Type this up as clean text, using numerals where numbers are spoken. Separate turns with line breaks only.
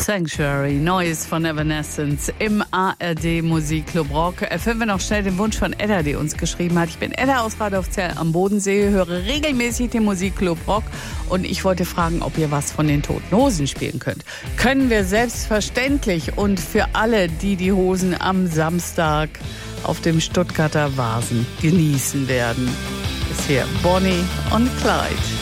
Sanctuary, Neues von Evanescence im ARD Musikclub Rock. Erfüllen wir noch schnell den Wunsch von Edda, die uns geschrieben hat. Ich bin Edda aus Radolfzell am Bodensee, höre regelmäßig den Musikclub Rock und ich wollte fragen, ob ihr was von den Toten Hosen spielen könnt. Können wir selbstverständlich, und für alle, die die Hosen am Samstag auf dem Stuttgarter Vasen genießen werden, ist hier Bonnie und Clyde.